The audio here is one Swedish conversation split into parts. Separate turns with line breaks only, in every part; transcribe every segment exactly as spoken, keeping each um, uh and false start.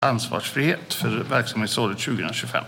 ansvarsfrihet för verksamhetsåret tjugohundratjugofem.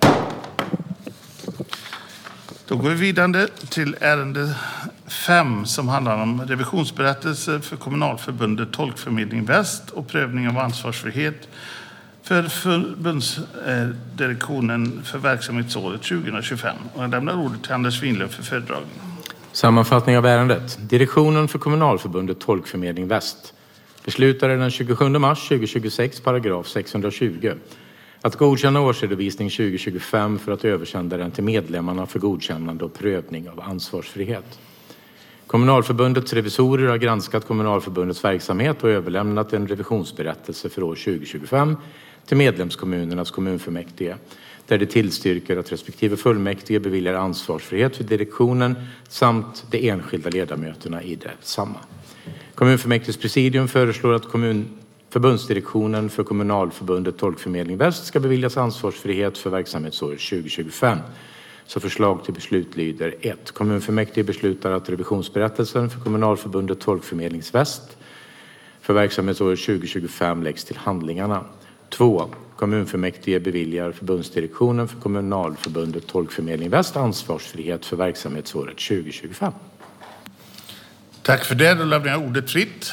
Då går vi vidare till ärende fem som handlar om revisionsberättelse för kommunalförbundet Tolkförmedling Väst och prövning av ansvarsfrihet för förbundsdirektionen för verksamhetsåret tjugohundratjugofem. Och jag lämnar ordet till Anders Winlöf för föredragning.
Sammanfattning av ärendet. Direktionen för kommunalförbundet Tolkförmedling Väst beslutade den tjugosjunde mars tjugohundratjugosex, paragraf sexhundratjugo, att godkänna årsredovisning tjugohundratjugofem för att översända den till medlemmarna för godkännande och prövning av ansvarsfrihet. Kommunalförbundets revisorer har granskat kommunalförbundets verksamhet och överlämnat en revisionsberättelse för år tjugohundratjugofem till medlemskommunernas kommunfullmäktige, där det tillstyrker att respektive fullmäktige beviljar ansvarsfrihet för direktionen samt de enskilda ledamöterna i detsamma. Kommunfullmäktiges presidium föreslår att kommun förbundsdirektionen för kommunalförbundet Tolkförmedling Väst ska beviljas ansvarsfrihet för verksamhetsåret tjugohundratjugofem. Så förslag till beslut lyder ett. Kommunfullmäktige beslutar att revisionsberättelsen för kommunalförbundet Tolkförmedling Väst för verksamhetsåret tjugohundratjugofem läggs till handlingarna. två. Kommunfullmäktige beviljar förbundsdirektionen för kommunalförbundet Tolkförmedling Väst ansvarsfrihet för verksamhetsåret tjugohundratjugofem.
Tack för det. Då lämnar jag ordet fritt.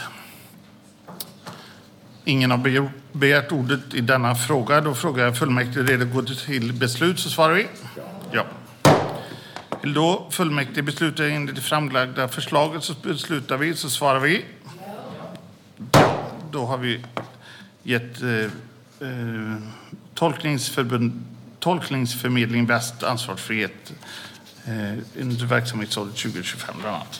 Ingen har begärt ordet i denna fråga. Då frågar jag fullmäktige redo att gå till beslut, så svarar vi. Ja. Vill då fullmäktige besluta enligt det framlagda förslaget, så beslutar vi, så svarar vi. Ja. Då har vi gett eh, eh, tolkningsförbund, Tolkningsförmedling Väst ansvarsfrihet eh, under verksamhetsåret tjugohundratjugofem bland annat.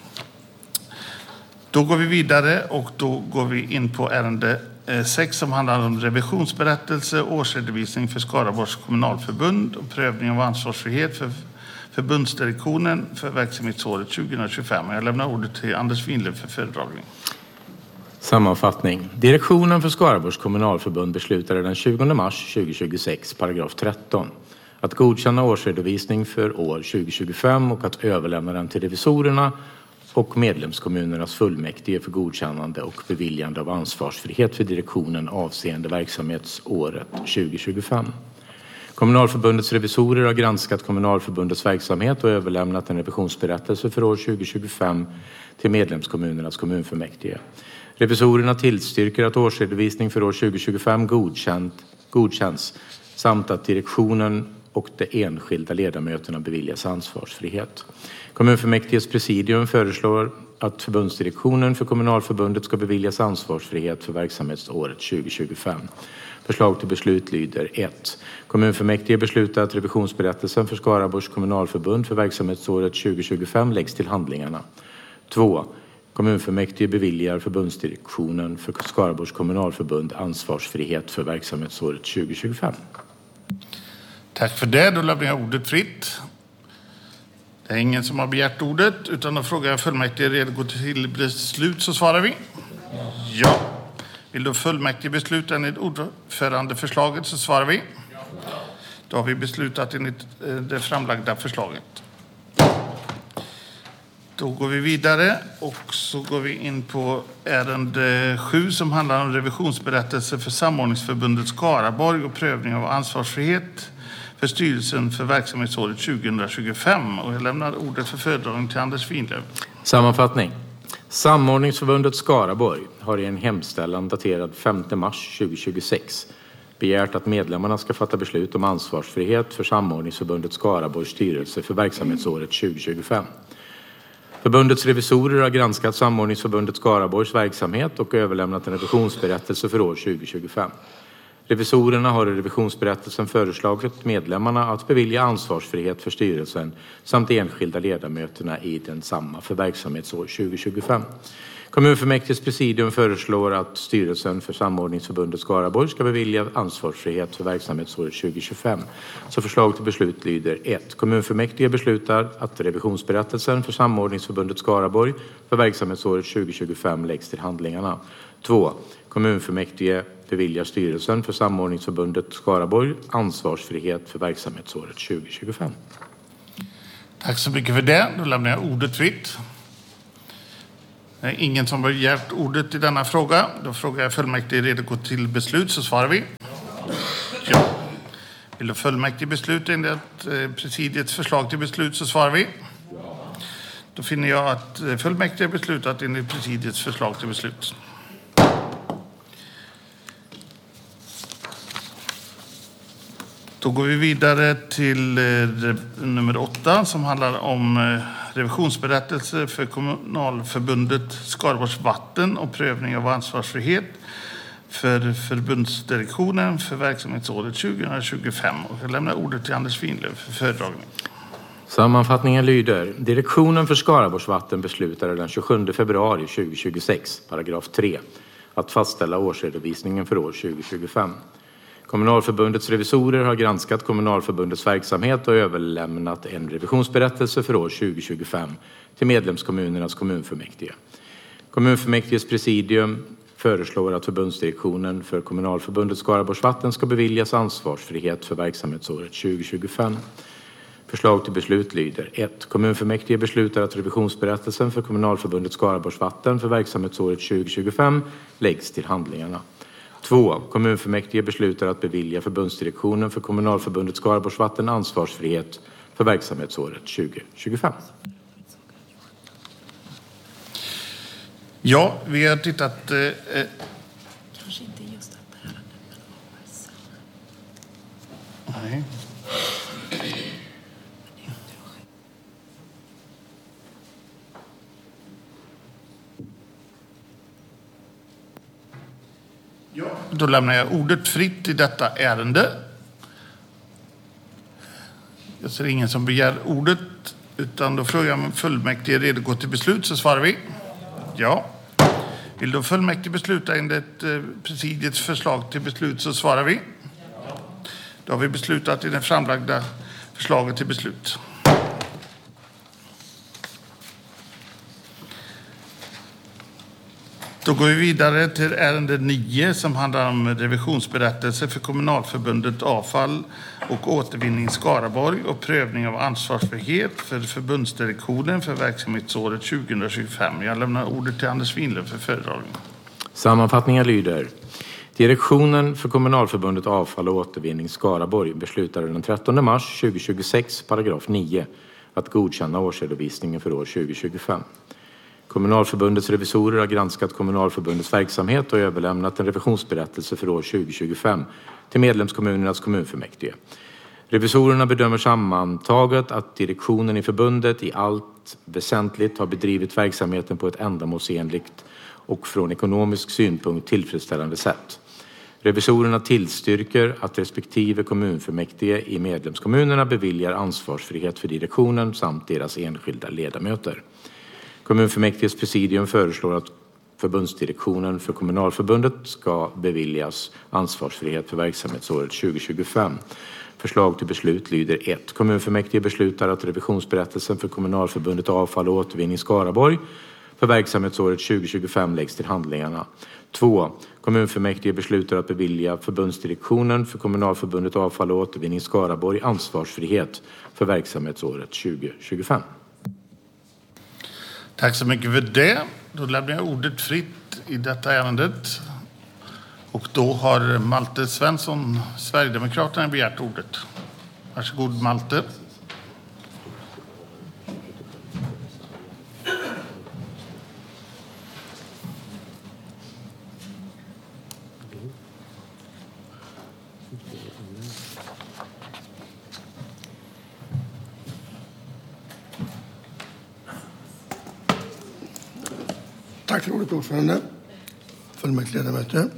Då går vi vidare och då går vi in på ärende sex som handlar om revisionsberättelse, årsredovisning för Skaraborgs kommunalförbund och prövning av ansvarsfrihet för förbundsdirektionen för verksamhetsåret tjugohundratjugofem. Jag lämnar ordet till Anders Winlöf för föredragning.
Sammanfattning. Direktionen för Skaraborgs kommunalförbund beslutade den tjugonde mars tjugohundratjugosex, paragraf tretton, att godkänna årsredovisning för år tjugohundratjugofem och att överlämna den till revisorerna och medlemskommunernas fullmäktige för godkännande och beviljande av ansvarsfrihet för direktionen avseende verksamhetsåret tjugohundratjugofem. Kommunalförbundets revisorer har granskat kommunalförbundets verksamhet och överlämnat en revisionsberättelse för år tjugohundratjugofem till medlemskommunernas kommunfullmäktige. Revisorerna tillstyrker att årsredovisning för år tjugohundratjugofem godkänt, godkänns samt att direktionen och de enskilda ledamöterna beviljas ansvarsfrihet. Kommunfullmäktiges presidium föreslår att förbundsdirektionen för kommunalförbundet ska beviljas ansvarsfrihet för verksamhetsåret tjugohundratjugofem. Förslag till beslut lyder ett. Kommunfullmäktige beslutar att revisionsberättelsen för Skaraborgs kommunalförbund för verksamhetsåret tjugohundratjugofem läggs till handlingarna. två. Kommunfullmäktige beviljar förbundsdirektionen för Skaraborgs kommunalförbund ansvarsfrihet för verksamhetsåret tjugohundratjugofem.
Tack för det. Då lämnar jag ordet fritt. Det är ingen som har begärt ordet, utan då frågar jag fullmäktige redo att gå till beslut, så svarar vi. Ja. Vill då fullmäktige besluta enligt ordförande förslaget, så svarar vi. Då har vi beslutat enligt det framlagda förslaget. Då går vi vidare och så går vi in på ärende sju som handlar om revisionsberättelse för Samordningsförbundet Skaraborg och prövning av ansvarsfrihet för styrelsen för verksamhetsåret tjugohundratjugofem. Och jag lämnar ordet för föredragning till Anders Winlöf.
Sammanfattning. Samordningsförbundet Skaraborg har i en hemställan daterad femte mars tjugohundratjugosex begärt att medlemmarna ska fatta beslut om ansvarsfrihet för Samordningsförbundet Skaraborgs styrelse för verksamhetsåret tjugohundratjugofem. Förbundets revisorer har granskat Samordningsförbundet Skaraborgs verksamhet och överlämnat en revisionsberättelse för år tjugohundratjugofem. Revisorerna har i revisionsberättelsen föreslagit medlemmarna att bevilja ansvarsfrihet för styrelsen samt enskilda ledamöterna i densamma för verksamhetsår tjugohundratjugofem. Kommunfullmäktiges presidium föreslår att styrelsen för Samordningsförbundet Skaraborg ska bevilja ansvarsfrihet för verksamhetsåret tjugohundratjugofem. Så förslag till beslut lyder ett. Kommunfullmäktige beslutar att revisionsberättelsen för Samordningsförbundet Skaraborg för verksamhetsåret tjugohundratjugofem läggs till handlingarna. två. Kommunfullmäktige beviljar styrelsen för Samordningsförbundet Skaraborg ansvarsfrihet för verksamhetsåret tjugohundratjugofem.
Tack så mycket för det. Då lämnar jag ordet fritt. Det är ingen som har begärt ordet i denna fråga. Då frågar jag fullmäktige redo att gå till beslut, så svarar vi. Ja. Vill du fullmäktige beslut enligt presidiets förslag till beslut, så svarar vi. Då finner jag att fullmäktige beslutat enligt presidiets förslag till beslut. Då går vi vidare till eh, nummer åtta som handlar om eh, revisionsberättelse för kommunalförbundet Skaraborgs vatten och prövning av ansvarsfrihet för förbundsdirektionen för verksamhetsåret tjugohundratjugofem. Och jag lämnar ordet till Anders Winlöf för föredragning.
Sammanfattningen lyder: Direktionen för Skaraborgs vatten beslutade den tjugosjunde februari tjugohundratjugosex, paragraf tre, att fastställa årsredovisningen för år tjugohundratjugofem. Kommunalförbundets revisorer har granskat kommunalförbundets verksamhet och överlämnat en revisionsberättelse för år tjugohundratjugofem till medlemskommunernas kommunfullmäktige. Kommunfullmäktiges presidium föreslår att förbundsdirektionen för kommunalförbundet Skaraborgs vatten ska beviljas ansvarsfrihet för verksamhetsåret tjugohundratjugofem. Förslag till beslut lyder: ett. Kommunfullmäktige beslutar att revisionsberättelsen för kommunalförbundet Skaraborgs vatten för verksamhetsåret tjugohundratjugofem läggs till handlingarna. två. Kommunfullmäktige beslutar att bevilja förbundsdirektionen för kommunalförbundet Skaraborgs vatten ansvarsfrihet för verksamhetsåret tjugohundratjugofem.
Ja, vi har tittat... Eh,
Kanske inte just det här, men
nej. Ja, då lämnar jag ordet fritt i detta ärende. Jag ser ingen som begär ordet, utan då frågar jag om fullmäktige är redo att gå till beslut, så svarar vi. Ja. Vill då fullmäktige besluta enligt presidiets förslag till beslut, så svarar vi. Då har vi beslutat i det framlagda förslaget till beslut. Då går vi vidare till ärende nio som handlar om revisionsberättelse för kommunalförbundet Avfall och återvinning Skaraborg och prövning av ansvarsfrihet för förbundsdirektionen för verksamhetsåret tjugohundratjugofem. Jag lämnar ordet till Anders Winlöf för föredragning.
Sammanfattningen lyder: Direktionen för kommunalförbundet Avfall och återvinning Skaraborg beslutade den trettonde mars tjugohundratjugosex, paragraf nio, att godkänna årsredovisningen för år tjugohundratjugofem. Kommunalförbundets revisorer har granskat kommunalförbundets verksamhet och överlämnat en revisionsberättelse för år tjugohundratjugofem till medlemskommunernas kommunfullmäktige. Revisorerna bedömer sammantaget att direktionen i förbundet i allt väsentligt har bedrivit verksamheten på ett ändamålsenligt och från ekonomisk synpunkt tillfredsställande sätt. Revisorerna tillstyrker att respektive kommunfullmäktige i medlemskommunerna beviljar ansvarsfrihet för direktionen samt deras enskilda ledamöter. Kommunfullmäktiges presidium föreslår att förbundsdirektionen för kommunalförbundet ska beviljas ansvarsfrihet för verksamhetsåret tjugohundratjugofem. Förslag till beslut lyder: ett. Kommunfullmäktige beslutar att revisionsberättelsen för kommunalförbundet Avfall och återvinning Skaraborg för verksamhetsåret tjugohundratjugofem läggs till handlingarna. två. Kommunfullmäktige beslutar att bevilja förbundsdirektionen för kommunalförbundet Avfall och återvinning Skaraborg ansvarsfrihet för verksamhetsåret tjugohundratjugofem.
Tack så mycket för det. Då lämnar jag ordet fritt i detta ärendet. Och då har Malte Svensson, Sverigedemokraterna, begärt ordet. Varsågod, Malte.
Tack för ordet, ordförande. Fullmäktigeledamöter.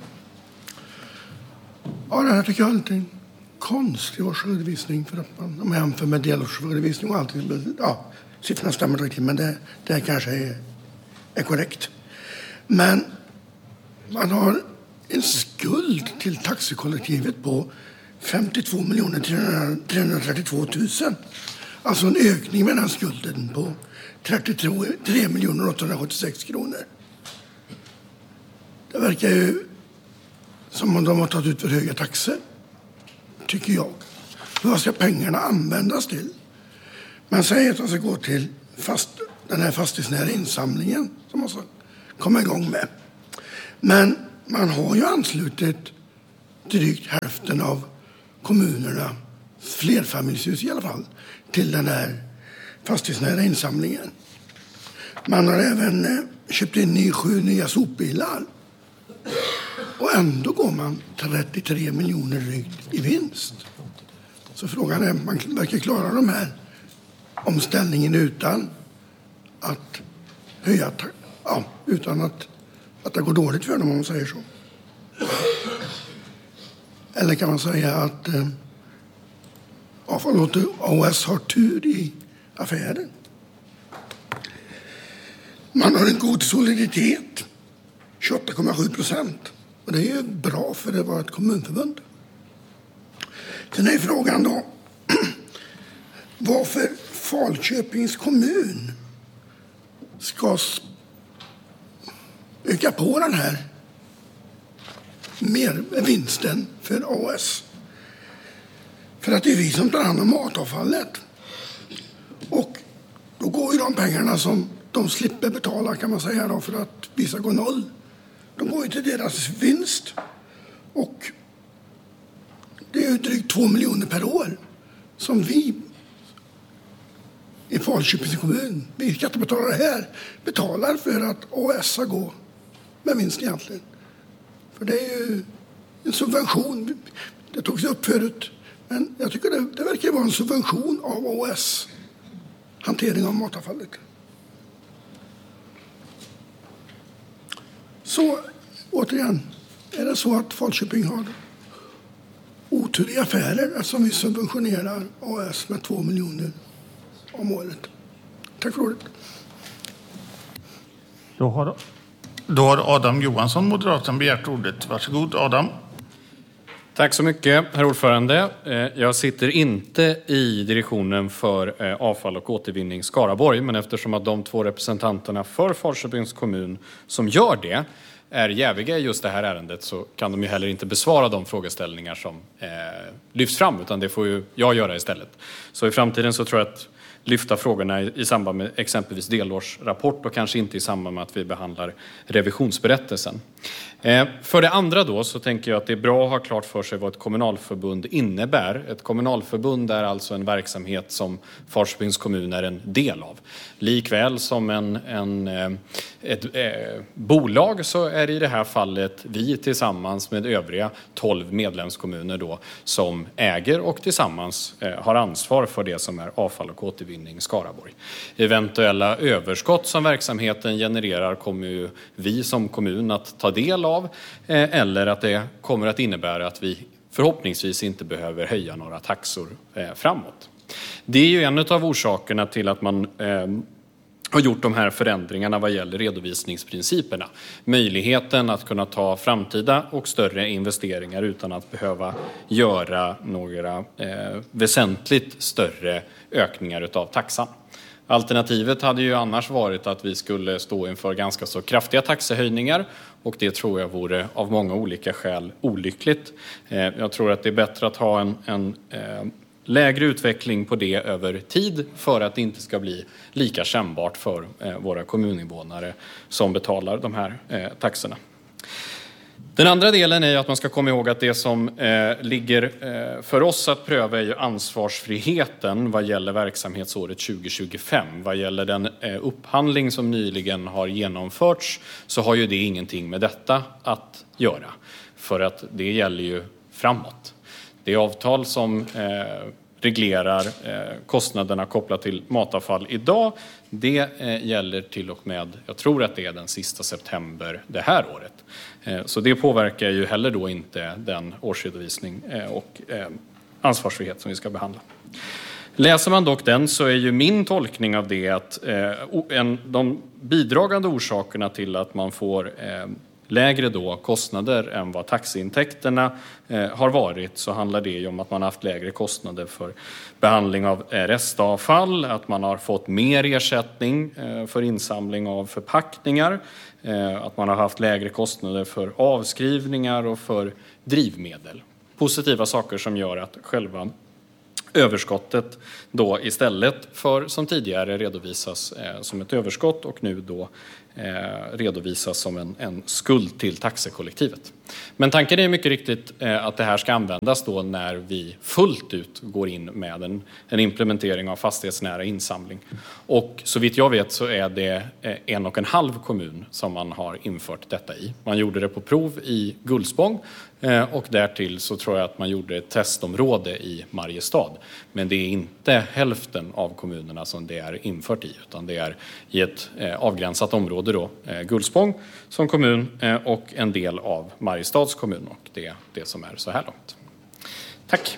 Ja, det här tycker jag är lite en konstig årsredovisning för att man, om man jämför med delårsredovisning och allting. Ja, siffrorna stämmer riktigt, men det, det kanske är, är korrekt. Men man har en skuld till taxikollektivet på femtiotvå miljoner trehundratrettiotvå tusen. Alltså en ökning med den skulden på trettiotre miljoner åttahundrasjuttiosex kronor. Det verkar ju som om de har tagit ut för höga taxor, tycker jag. Vad ska pengarna användas till? Man säger att de ska gå till fast, den här fastighetsnära insamlingen som har komma igång med. Men man har ju anslutit drygt hälften av kommunerna, flerfamiljshus i alla fall, till den här fastighetsnära insamlingen. Man har även eh, köpt in ny, sju nya sopbilar. Och ändå går man trettiotre miljoner drygt i vinst. Så frågan är om man verkar klara de här omställningen utan att höja, ja, utan att, att det går dåligt för dem, om man säger så. Eller kan man säga att eh, avfall O S har tur i affären. Man har en god soliditet, tjugoåtta komma sju procent. Och det är ju bra för det var ett kommunförbund. Sen är frågan då varför Falköpings kommun ska öka på den här mer vinsten för O S. För att det är vi som tar hand om matavfallet. Och då går ju de pengarna som de slipper betala, kan man säga då, för att visa går noll. De går ju till deras vinst. Och det är ju drygt två miljoner per år som vi i Falköpings kommun, vi skattebetalare här, betalar för att O S ska gå med vinst egentligen. För det är ju en subvention. Det togs upp förut. Men jag tycker det, det verkar vara en subvention av O S. Hantering av matavfallet. Så återigen, är det så att Falköping har otur i affärer eftersom vi subventionerar O S med två miljoner om året. Tack för ordet.
Då har, då har Adam Johansson, Moderaterna, begärt ordet. Varsågod, Adam.
Tack så mycket, herr ordförande. Jag sitter inte i direktionen för avfall och återvinning Skaraborg, men eftersom att de två representanterna för Falköpings kommun som gör det är jäviga i just det här ärendet, så kan de ju heller inte besvara de frågeställningar som eh, lyfts fram, utan det får ju jag göra istället. Så i framtiden så tror jag att lyfta frågorna i, i samband med exempelvis delårsrapport och kanske inte i samband med att vi behandlar revisionsberättelsen. Eh, för det andra då så tänker jag att det är bra att ha klart för sig vad ett kommunalförbund innebär. Ett kommunalförbund är alltså en verksamhet som Falköpings kommun är en del av. Likväl som en, en, ett eh, bolag så är det i det här fallet vi tillsammans med övriga tolv medlemskommuner då som äger och tillsammans eh, har ansvar för det som är avfall och återvinning Skaraborg. Eventuella överskott som verksamheten genererar kommer ju vi som kommun att ta del av, eh, eller att det kommer att innebära att vi förhoppningsvis inte behöver höja några taxor eh, framåt. Det är ju en av orsakerna till att man eh, har gjort de här förändringarna vad gäller redovisningsprinciperna. Möjligheten att kunna ta framtida och större investeringar utan att behöva göra några eh, väsentligt större ökningar utav taxan. Alternativet hade ju annars varit att vi skulle stå inför ganska så kraftiga taxehöjningar, och det tror jag vore av många olika skäl olyckligt. Eh, jag tror att det är bättre att ha en, en eh, lägre utveckling på det över tid för att det inte ska bli lika kännbart för eh, våra kommuninvånare som betalar de här eh, taxorna. Den andra delen är ju att man ska komma ihåg att det som eh, ligger eh, för oss att pröva är ju ansvarsfriheten vad gäller verksamhetsåret tjugo tjugofem. Vad gäller den eh, upphandling som nyligen har genomförts så har ju det ingenting med detta att göra. För att det gäller ju framåt. Det avtal som eh, reglerar eh, kostnaderna kopplat till matavfall idag, det eh, gäller till och med, jag tror att det är den sista september det här året. Eh, så det påverkar ju heller då inte den årsredovisning eh, och eh, ansvarsfrihet som vi ska behandla. Läser man dock den så är ju min tolkning av det att eh, en, de bidragande orsakerna till att man får eh, lägre då kostnader än vad taxintäkterna eh, har varit, så handlar det ju om att man har haft lägre kostnader för behandling av eh, restavfall, att man har fått mer ersättning eh, för insamling av förpackningar, eh, att man har haft lägre kostnader för avskrivningar och för drivmedel. Positiva saker som gör att själva överskottet då istället för som tidigare redovisas eh, som ett överskott och nu då eh, redovisas som en, en skuld till taxekollektivet. Men tanken är mycket riktigt eh, att det här ska användas då när vi fullt ut går in med en, en implementering av fastighetsnära insamling. Och så vitt jag vet så är det eh, en och en halv kommun som man har infört detta i. Man gjorde det på prov i Gullspång eh, och därtill så tror jag att man gjorde ett testområde i Mariestad. Men det är inte hälften av kommunerna som det är infört i, utan det är i ett eh, avgränsat område då, eh, Gullspång som kommun eh, och en del av Mariestads kommun, och det är det som är så här långt. Tack.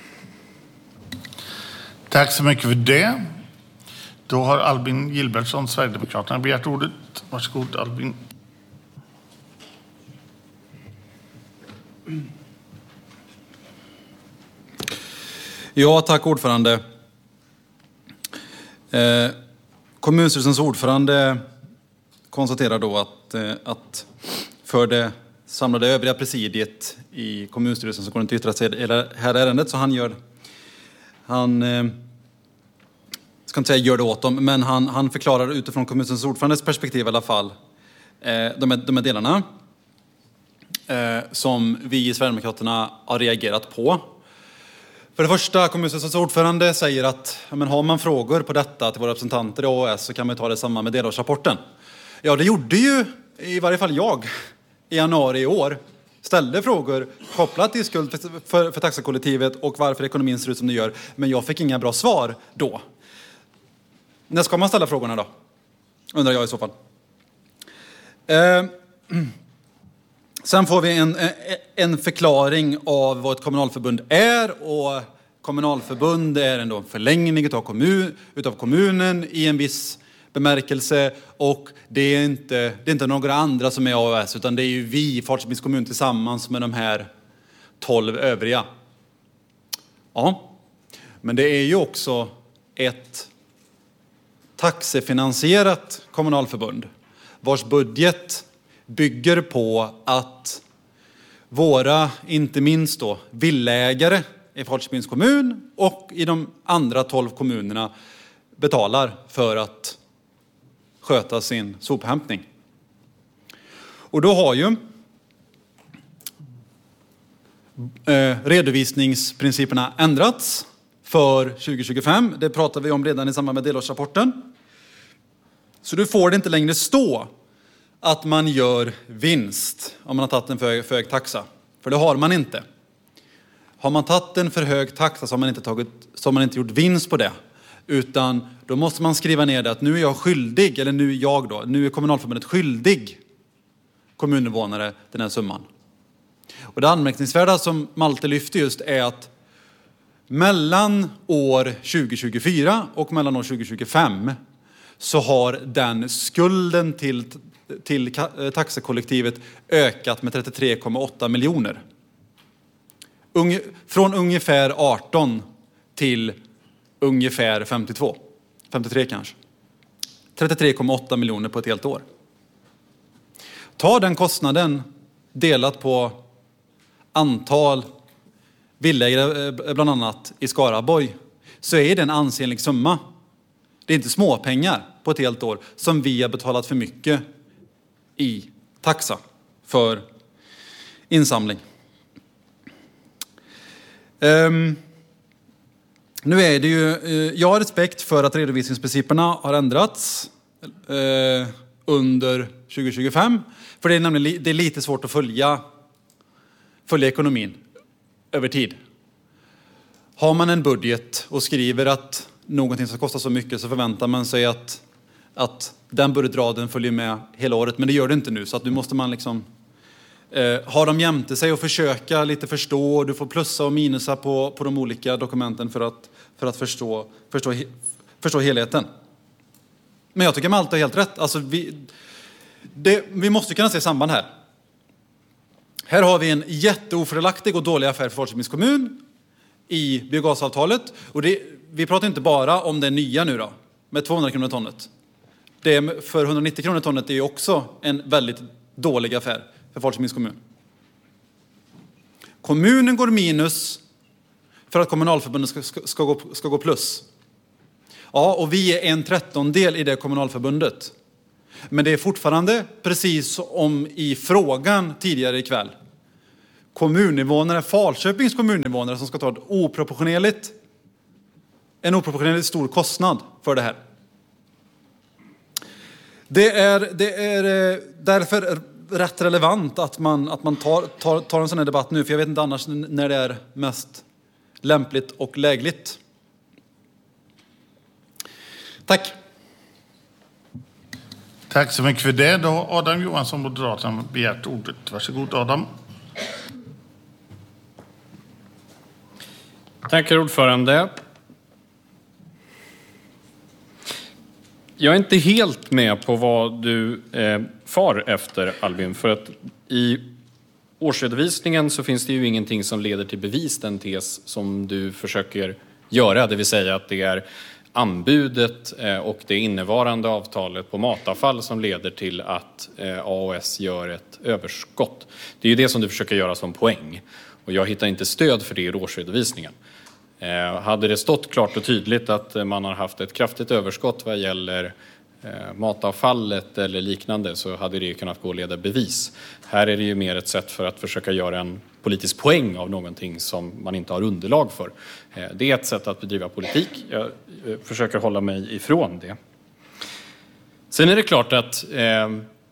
Tack så mycket för det. Då har Albin Gilbertsson, Sverigedemokraterna, begärt ordet. Varsågod Albin.
Ja, tack ordförande. Eh, kommunstyrelsens ordförande konstaterar då att, eh, att för det samlade övriga presidiet i kommunstyrelsen så går det inte yttra sig i det här ärendet, så han gör, han eh, ska inte säga gör det åt dem, men han, han förklarar utifrån kommunstyrelsens ordförandes perspektiv i alla fall eh, de, här, de här delarna eh, som vi i Sverigedemokraterna har reagerat på. För det första, kommunstyrelsens ordförande säger att ja, men har man frågor på detta till våra representanter i A S så kan man ta det samma med delårsrapporten. Ja, det gjorde ju i varje fall jag i januari i år. Ställde frågor kopplat till skuld för, för, för taxakollektivet och varför ekonomin ser ut som det gör. Men jag fick inga bra svar då. När ska man ställa frågorna då? Undrar jag i så fall. Eh, sen får vi en, en förklaring av vad ett kommunalförbund är. Och kommunalförbund är ändå en förlängning utav, kommun, utav kommunen i en viss bemärkelse, och det är inte, det är inte några andra som är A S, utan det är ju vi, Falköpings kommun, tillsammans med de här tolv övriga. Ja, men det är ju också ett taxefinansierat kommunalförbund vars budget bygger på att våra, inte minst då, villägare i Falköpings kommun och i de andra tolv kommunerna betalar för att sköta sin sophämtning. Och då har ju eh, redovisningsprinciperna ändrats för tjugo tjugofem. Det pratar vi om redan i samband med delårsrapporten. Så du får det inte längre stå att man gör vinst om man har tagit en för, för hög taxa. För det har man inte. Har man tagit en för hög taxa så har man inte, tagit, så har man inte gjort vinst på det. Utan då måste man skriva ner det att nu är jag skyldig, eller nu är jag då, nu är kommunalförbundet skyldig kommuninvånare den här summan. Och det anmärkningsvärda som Malte lyfter just är att mellan år tjugo tjugofyra och mellan år tjugo tjugofem så har den skulden till, till taxekollektivet ökat med trettiotre komma åtta miljoner. Unge, från ungefär arton till ungefär femtiotvå. femtiotre kanske. trettiotre komma åtta miljoner på ett helt år. Ta den kostnaden delat på antal villägare bland annat i Skaraborg, så är det en ansenlig summa. Det är inte småpengar på ett helt år som vi har betalat för mycket i taxa för insamling. Um, nu är det ju, uh, jag har respekt för att redovisningsprinciperna har ändrats uh, under tjugo tjugofem. För det är nämligen li- det är lite svårt att följa, följa ekonomin över tid. Har man en budget och skriver att någonting ska kosta så mycket så förväntar man sig att, att den budgetraden följer med hela året. Men det gör det inte nu, så att nu måste man liksom eh, ha dem jämte sig och försöka lite förstå. Du får plussa och minusa på, på de olika dokumenten för att, för att förstå, förstå, förstå helheten. Men jag tycker Malte har helt rätt. Alltså vi, det, vi måste kunna se samband här. Här har vi en jätteofördelaktig och dålig affär för Falköpings kommun i biogasavtalet. Och det, vi pratar inte bara om det nya nu då, med tvåhundra kronor tonnet. Det för hundranittio kronor tonnet är ju också en väldigt dålig affär för Falköpings kommun. Kommunen går minus för att kommunalförbundet ska, ska, ska, gå, ska gå plus. Ja, och vi är en trettondel i det kommunalförbundet. Men det är fortfarande precis som i frågan tidigare ikväll. Kommuninvånare, Falköpings kommuninvånare som ska ta ett oproportionerligt, en oproportionerligt stor kostnad för det här. Det är, det är därför rätt relevant att man, att man tar, tar, tar en sån här debatt nu. För jag vet inte annars när det är mest lämpligt och lägligt. Tack.
Tack så mycket för det. Då har Adam Johansson, Moderaterna, begärt ordet. Varsågod, Adam.
Tack, herr ordförande. Jag är inte helt med på vad du eh, far efter, Albin. För att i årsredovisningen så finns det ju ingenting som leder till bevis den tes som du försöker göra. Det vill säga att det är anbudet och det innevarande avtalet på matavfall som leder till att A O S gör ett överskott. Det är ju det som du försöker göra som poäng. Och jag hittar inte stöd för det i årsredovisningen. Hade det stått klart och tydligt att man har haft ett kraftigt överskott vad gäller matavfallet eller liknande så hade det kunnat gå att leda bevis. Här är det ju mer ett sätt för att försöka göra en politisk poäng av någonting som man inte har underlag för. Det är ett sätt att bedriva politik. Jag försöker hålla mig ifrån det. Sen är det klart att eh,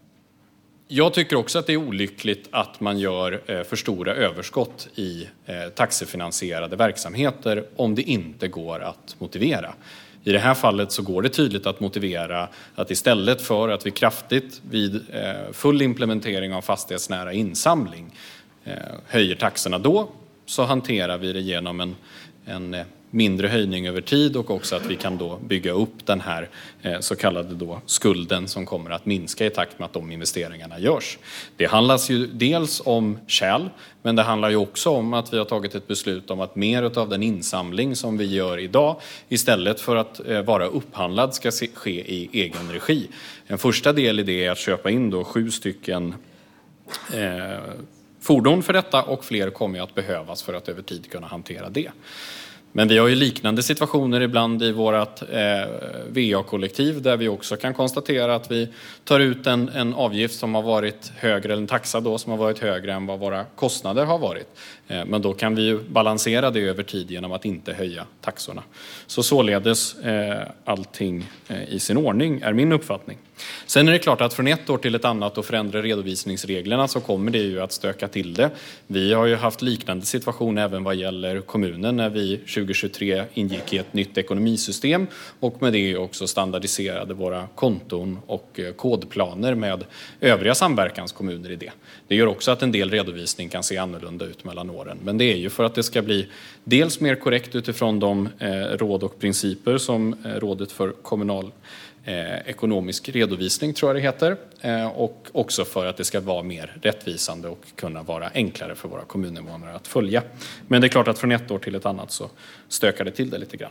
jag tycker också att det är olyckligt att man gör eh, för stora överskott i eh, taxifinansierade verksamheter om det inte går att motivera. I det här fallet så går det tydligt att motivera att istället för att vi kraftigt vid eh, full implementering av fastighetsnära insamling eh, höjer taxorna då, så hanterar vi det genom en, en eh, mindre höjning över tid och också att vi kan då bygga upp den här eh, så kallade då skulden som kommer att minska i takt med att de investeringarna görs. Det handlar ju dels om kärl, men det handlar ju också om att vi har tagit ett beslut om att mer av den insamling som vi gör idag istället för att eh, vara upphandlad ska se, ske i egen regi. En första del i det är att köpa in då sju stycken eh, fordon för detta och fler kommer att behövas för att över tid kunna hantera det. Men vi har ju liknande situationer ibland i vårt eh, V A-kollektiv där vi också kan konstatera att vi tar ut en, en avgift som har varit högre, eller en taxa då som har varit högre än vad våra kostnader har varit. Eh, men då kan vi ju balansera det över tid genom att inte höja taxorna. Så således eh, allting eh, i sin ordning är min uppfattning. Sen är det klart att från ett år till ett annat och förändra redovisningsreglerna så kommer det ju att stöka till det. Vi har ju haft liknande situation även vad gäller kommunen när vi tjugohundratjugotre ingick i ett nytt ekonomisystem och med det också standardiserade våra konton och kodplaner med övriga samverkanskommuner i det. Det gör också att en del redovisning kan se annorlunda ut mellan åren. Men det är ju för att det ska bli dels mer korrekt utifrån de eh, råd och principer som eh, Rådet för kommunal Eh, ekonomisk redovisning tror jag det heter eh, och också för att det ska vara mer rättvisande och kunna vara enklare för våra kommuninvånare att följa. Men det är klart att från ett år till ett annat så stökar det till det lite grann.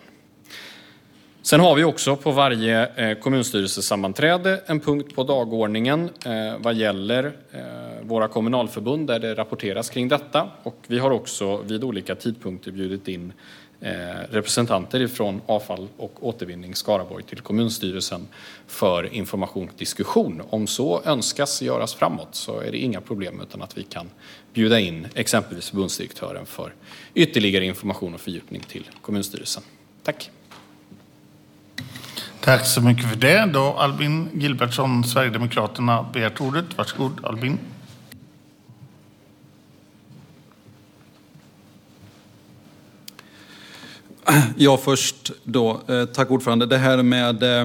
Sen har vi också på varje eh, kommunstyrelsesammanträde en punkt på dagordningen eh, vad gäller eh, våra kommunalförbund där det rapporteras kring detta och vi har också vid olika tidpunkter bjudit in Eh, representanter ifrån avfall och återvinning Skaraborg till kommunstyrelsen för information och diskussion. Om så önskas göras framåt så är det inga problem utan att vi kan bjuda in exempelvis förbundsdirektören för ytterligare information och fördjupning till kommunstyrelsen. Tack.
Tack så mycket för det. Då Albin Gilbertsson, Sverigedemokraterna, begärt ordet. Varsågod Albin.
Ja, först då, eh, tack ordförande. Det här med eh,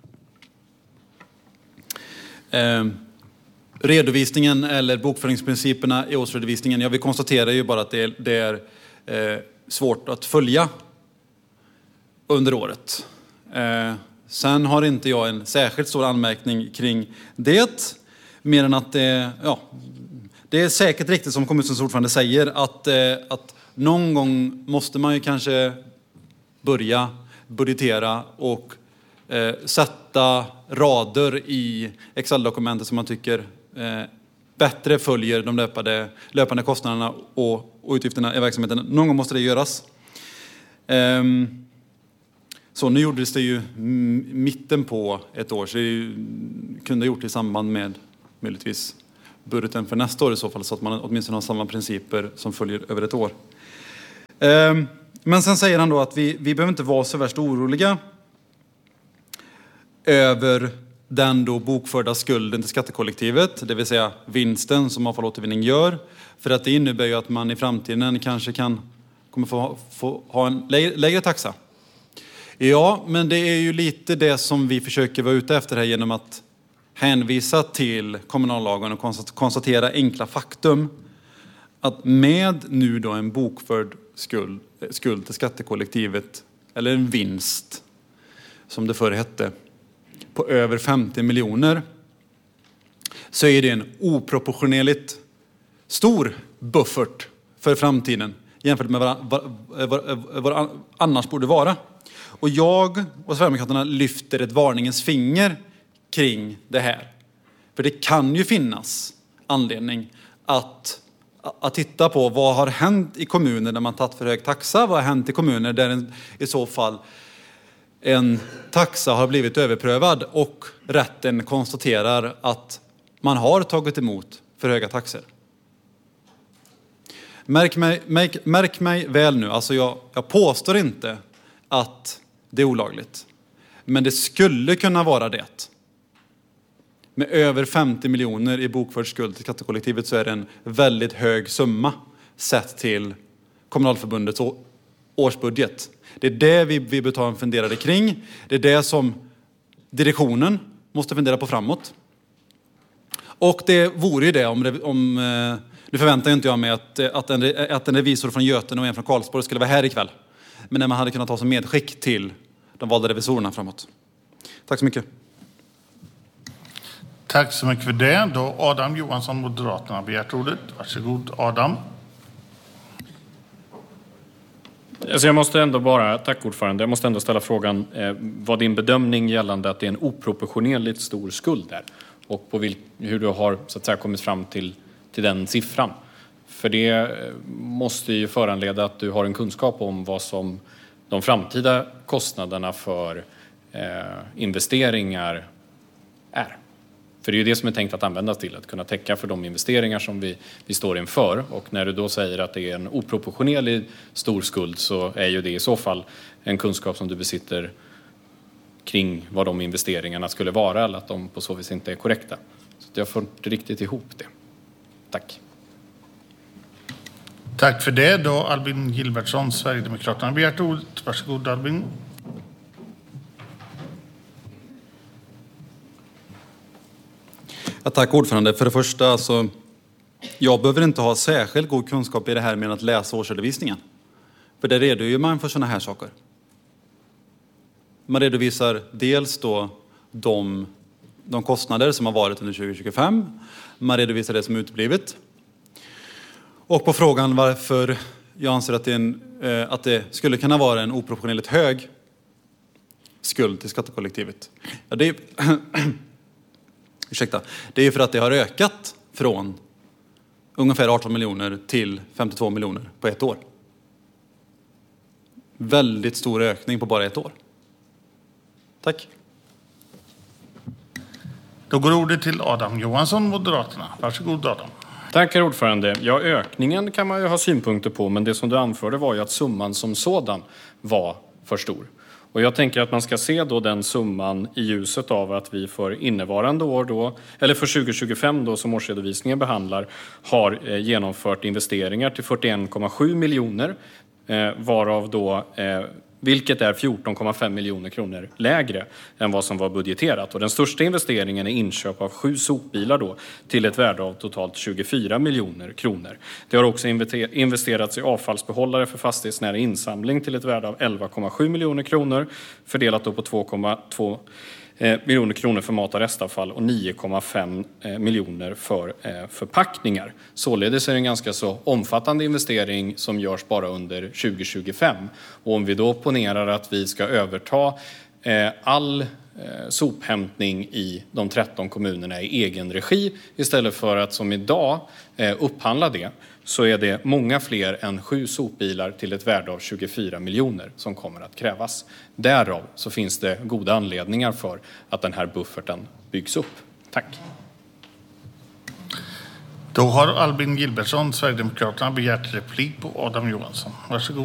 eh, redovisningen eller bokföringsprinciperna i årsredovisningen. Ja, vi konstaterar ju bara att det är, det är eh, svårt att följa under året. Eh, sen har inte jag en särskilt stor anmärkning kring det. Mer än att det, ja, det är säkert riktigt som kommunstyrelsens ordförande säger att, eh, att någon gång måste man ju kanske börja budgetera och eh, sätta rader i Excel-dokumentet som man tycker eh, bättre följer de löpande, löpande kostnaderna och, och utgifterna i verksamheten. Någon gång måste det göras. Ehm, så nu gjordes det ju m- mitten på ett år, så det ju, kunde ha gjort i samband med möjligtvis budgeten för nästa år i så fall, så att man åtminstone har samma principer som följer över ett år. Ehm, men sen säger han då att vi, vi behöver inte vara så värst oroliga över den då bokförda skulden till skattekollektivet, det vill säga vinsten som avfallsåtervinning gör, för att det innebär ju att man i framtiden kanske kan kommer få, få ha en lägre, lägre taxa. Ja, men det är ju lite det som vi försöker vara ute efter här genom att hänvisa till kommunallagen och konstatera enkla faktum att med nu då en bokförd skuld, skuld till skattekollektivet, eller en vinst som det förr hette, på över femtio miljoner, så är det en oproportionerligt stor buffert för framtiden jämfört med vad, vad, vad, vad annars borde vara. Och jag och Sverigedemokraterna lyfter ett varningens finger kring det här. För det kan ju finnas anledning att, att titta på vad har hänt i kommuner där man tagit för hög taxa, vad har hänt i kommuner där en, i så fall en taxa har blivit överprövad och rätten konstaterar att man har tagit emot för höga taxor. Märk mig, märk, märk mig väl nu, alltså jag, jag påstår inte att det är olagligt. Men det skulle kunna vara det. Med över femtio miljoner i bokförd skuld till skattekollektivet så är det en väldigt hög summa sett till kommunalförbundets årsbudget. Det är det vi, vi bör ta en funderare kring. Det är det som direktionen måste fundera på framåt. Och det vore ju det om... om nu förväntar inte jag mig att, att, en, att en revisor från Göten och en från Karlsborg skulle vara här ikväll. Men när man hade kunnat ta som medskick till de valda revisorerna framåt. Tack så mycket.
Tack så mycket för det. Då Adam Johansson, Moderaterna, har begärt ordet. Varsågod, Adam.
Alltså jag måste ändå bara, tack ordförande, jag måste ändå ställa frågan, eh, vad din bedömning gällande att det är en oproportionerligt stor skuld där? Och på vil, hur du har så att säga kommit fram till, till den siffran. För det måste ju föranleda att du har en kunskap om vad som de framtida kostnaderna för eh, investeringar är. För det är ju det som är tänkt att användas till, att kunna täcka för de investeringar som vi, vi står inför. Och när du då säger att det är en oproportionerlig stor skuld så är ju det i så fall en kunskap som du besitter kring vad de investeringarna skulle vara, eller att de på så vis inte är korrekta. Så jag får inte riktigt ihop det. Tack.
Tack för det. Då Albin Gilbertsson, Sverigedemokraterna, har begärt ordet. Varsågod, Albin.
Ja, tack ordförande. För det första, alltså, jag behöver inte ha särskilt god kunskap i det här med att läsa årsredovisningen. För det redogör man för sådana här saker. Man redovisar dels då de, de kostnader som har varit under tjugo tjugofem. Man redovisar det som uteblivit. Och på frågan varför jag anser att det, är en, eh, att det skulle kunna vara en oproportionerligt hög skuld till skattekollektivet. Ja, det är, ursäkta, det är för att det har ökat från ungefär arton miljoner till femtiotvå miljoner på ett år. Väldigt stor ökning på bara ett år. Tack.
Då går ordet till Adam Johansson, Moderaterna. Varsågod, Adam.
Tack, herr ordförande. Ja, ökningen kan man ju ha synpunkter på, men det som du anförde var ju att summan som sådan var för stor. Och jag tänker att man ska se då den summan i ljuset av att vi för innevarande år då, eller för tjugo tjugofem då som årsredovisningen behandlar, har eh, genomfört investeringar till fyrtioen komma sju miljoner, eh, varav då eh, vilket är fjorton komma fem miljoner kronor lägre än vad som var budgeterat. Och den största investeringen är inköp av sju sopbilar då, till ett värde av totalt tjugofyra miljoner kronor. Det har också investerats i avfallsbehållare för fastighetsnära insamling till ett värde av elva komma sju miljoner kronor, fördelat då på två komma två miljoner kronor för mat och restavfall och nio komma fem miljoner för förpackningar. Således är det en ganska så omfattande investering som görs bara under tjugo tjugofem. Och om vi då ponerar att vi ska överta all eh, sophämtning i de tretton kommunerna i egen regi istället för att som idag eh, upphandla det, så är det många fler än sju sopbilar till ett värde av tjugofyra miljoner som kommer att krävas. Därav så finns det goda anledningar för att den här bufferten byggs upp. Tack.
Då har Albin Gilbertsson, Sverigedemokraterna, begärt replik på Adam Johansson. Varsågod.